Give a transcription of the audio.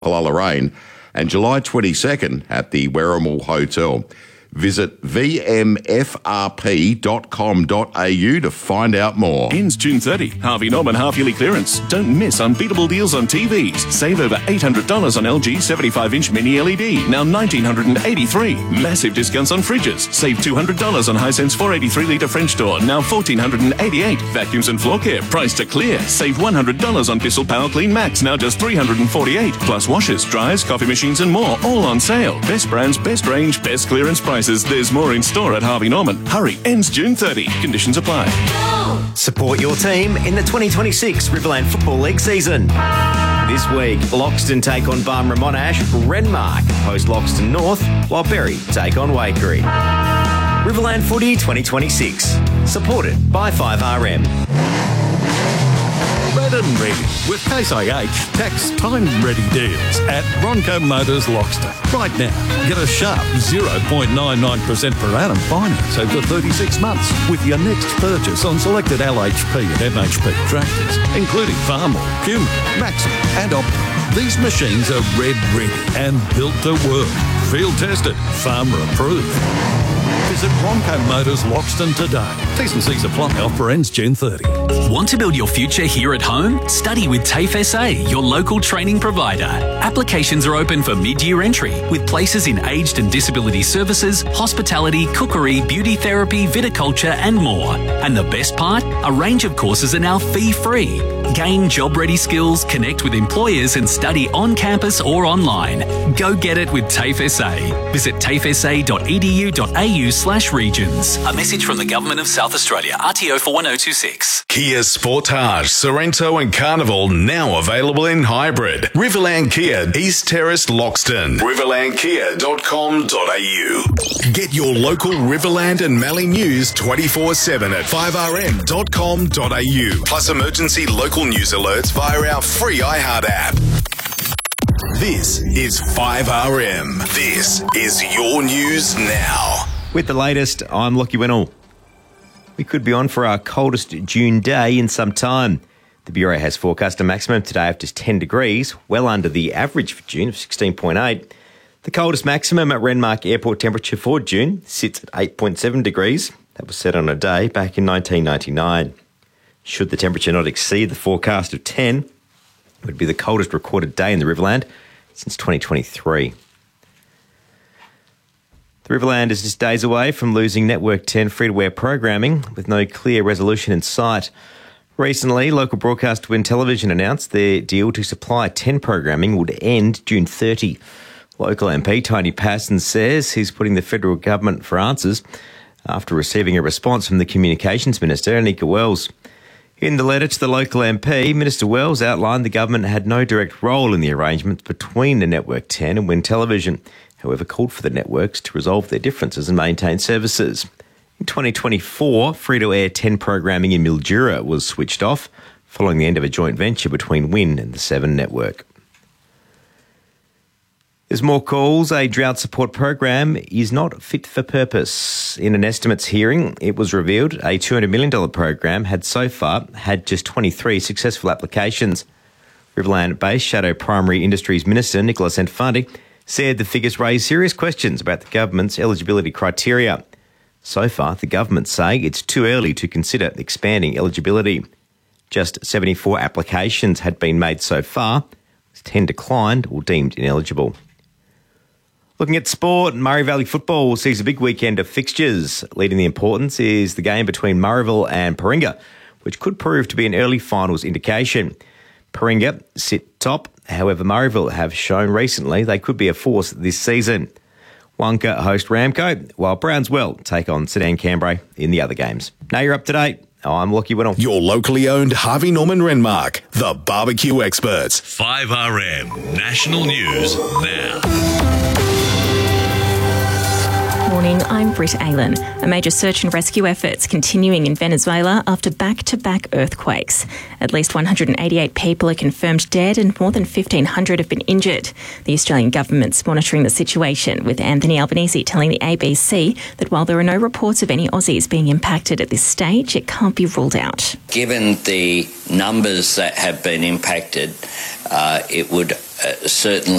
Lorraine, and July 22nd at the Werrimal Hotel. Visit vmfrp.com.au to find out more. Ends June 30. Harvey Norman half-yearly clearance. Don't miss unbeatable deals on TVs. Save over $800 on LG 75-inch mini LED, now $1,983. Massive discounts on fridges. Save $200 on Hisense 483-litre French door, now $1,488. Vacuums and floor care, priced to clear. Save $100 on Bissell Power Clean Max, now just $348. Plus washers, dryers, coffee machines and more, all on sale. Best brands, best range, best clearance prices. There's more in store at Harvey Norman. Hurry, ends June 30. Conditions apply. Support your team in the 2026 Riverland Football League season. This week, Loxton take on Barmera Monash, Renmark host Loxton North, while Berry take on Waikerie. Riverland Footy 2026, supported by 5RM. Red and ready with Case IH tax time ready deals at Bronco Motors Loxton. Right now, get a sharp 0.99% per annum finance over 36 months with your next purchase on selected LHP and MHP tractors, including Farmall, Puma, Maxim and Optima. These machines are red ready and built to work. Field tested, farmer approved. Visit Bronco Motors Loxton today. T&Cs apply. Offer ends June 30. Want to build your future here at home? Study with TAFE SA, your local training provider. Applications are open for mid-year entry with places in aged and disability services, hospitality, cookery, beauty therapy, viticulture and more. And the best part? A range of courses are now fee-free. Gain job-ready skills, connect with employers and study on campus or online. Go get it with TAFE SA. Visit tafesa.edu.au/regions. A message from the Government of South Australia, RTO 41026. Kia Sportage, Sorrento and Carnival now available in hybrid. Riverland Kia, East Terrace, Loxton. riverlandkia.com.au. Get your local Riverland and Mallee news 24/7 at 5rm.com.au. Plus emergency local news alerts via our free iHeart app. This is 5RM. This is your news now. With the latest, I'm Lockie Winnell. We could be on for our coldest June day in some time. The Bureau has forecast a maximum today of just 10 degrees, well under the average for June of 16.8. The coldest maximum at Renmark Airport temperature for June sits at 8.7 degrees. That was set on a day back in 1999. Should the temperature not exceed the forecast of 10, it would be the coldest recorded day in the Riverland since 2023. The Riverland is just days away from losing Network 10 free-to-air programming with no clear resolution in sight. Recently, local broadcaster Win Television announced their deal to supply 10 programming would end June 30. Local MP Tony Passon says he's putting the federal government for answers after receiving a response from the Communications Minister, Anika Wells. In the letter to the local MP, Minister Wells outlined the government had no direct role in the arrangements between the Network 10 and Win Television, however called for the networks to resolve their differences and maintain services. In 2024, free-to-air 10 programming in Mildura was switched off following the end of a joint venture between Win and the 7 network. There's more calls. A drought support program is not fit for purpose. In an estimates hearing, it was revealed a $200 million program had so far had just 23 successful applications. Riverland-based Shadow Primary Industries Minister Nicholas Enfante said the figures raise serious questions about the government's eligibility criteria. So far, the government say it's too early to consider expanding eligibility. Just 74 applications had been made so far, with 10 declined or deemed ineligible. Looking at sport, Murray Valley football sees a big weekend of fixtures. Leading the importance is the game between Murrayville and Paringa, which could prove to be an early finals indication. Paringa sit top, however Murrayville have shown recently they could be a force this season. Wonka host Ramco, while Brownswell take on Sedan Cambrai in the other games. Now you're up to date. I'm Lockie Winnell. Your locally owned Harvey Norman Renmark, the barbecue experts. 5RM National News Now. Morning, I'm Britt Aylan. A major search and rescue efforts continuing in Venezuela after back-to-back earthquakes. At least 188 people are confirmed dead and more than 1,500 have been injured. The Australian government's monitoring the situation, with Anthony Albanese telling the ABC that while there are no reports of any Aussies being impacted at this stage, it can't be ruled out. Given the numbers that have been impacted, it would certainly